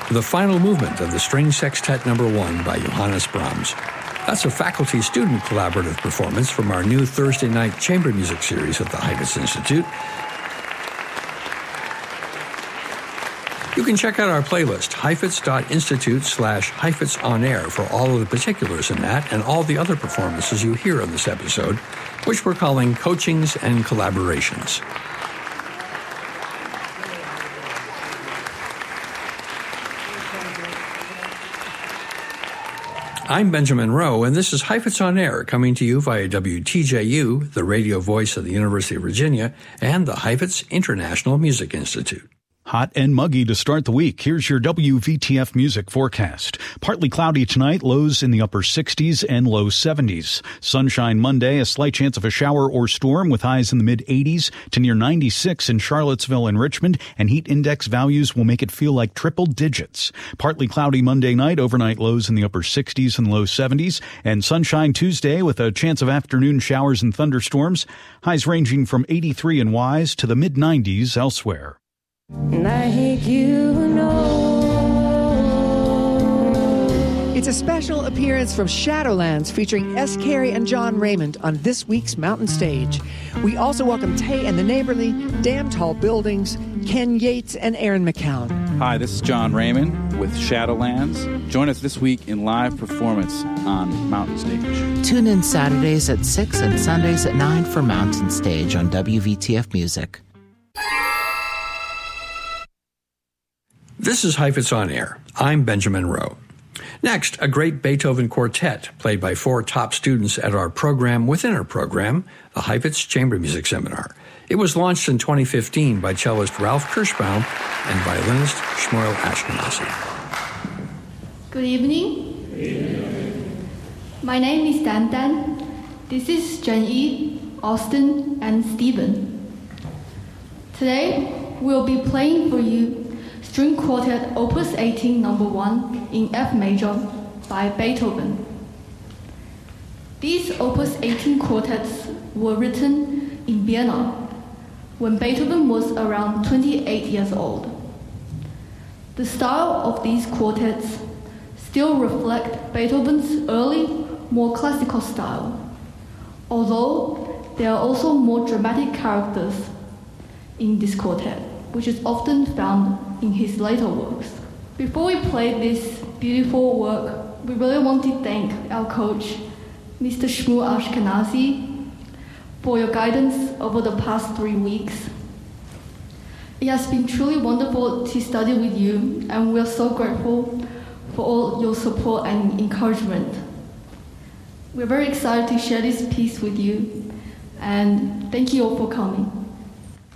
the final movement of the String Sextet No. 1 by Johannes Brahms. That's a faculty-student collaborative performance from our new Thursday night chamber music series at the Heifetz Institute. You can check out our playlist, heifetz.institute/HeifetzOnAir, for all of the particulars in that and all the other performances you hear on this episode, which we're calling Coachings and Collaborations. I'm Benjamin Rowe, and this is Heifetz on Air, coming to you via WTJU, the radio voice of the University of Virginia, and the Heifetz International Music Institute. Hot and muggy to start the week. Here's your WVTF music forecast. Partly cloudy tonight, lows in the upper 60s and low 70s. Sunshine Monday, a slight chance of a shower or storm with highs in the mid-80s to near 96 in Charlottesville and Richmond, and heat index values will make it feel like triple digits. Partly cloudy Monday night, overnight lows in the upper 60s and low 70s, and sunshine Tuesday with a chance of afternoon showers and thunderstorms, highs ranging from 83 in Wise to the mid-90s elsewhere. Like you know. It's a special appearance from Shadowlands featuring S. Carey and John Raymond on this week's Mountain Stage. We also welcome Tay and the Neighborly, Damn Tall Buildings, Ken Yates, and Aaron McCown. Hi, this is John Raymond with Shadowlands. Join us this week in live performance on Mountain Stage. Tune in Saturdays at 6 and Sundays at 9 for Mountain Stage on WVTF Music. This is Heifetz on Air. I'm Benjamin Rowe. Next, a great Beethoven quartet played by 4 top students at our program within our program, the Heifetz Chamber Music Seminar. It was launched in 2015 by cellist Ralph Kirschbaum and violinist Shmuel Ashkenazi. Good evening. Good evening. My name is Dan Dan. This is Zhenyi, Austin, and Stephen. Today, we'll be playing for you String Quartet Opus 18 No. 1 in F major by Beethoven. These Opus 18 quartets were written in Vienna when Beethoven was around 28 years old. The style of these quartets still reflect Beethoven's early, more classical style, although there are also more dramatic characters in this quartet, which is often found in his later works. Before we play this beautiful work, we really want to thank our coach, Mr. Shmuel Ashkenazi, for your guidance over the past 3 weeks. It has been truly wonderful to study with you, and we are so grateful for all your support and encouragement. We're very excited to share this piece with you, and thank you all for coming.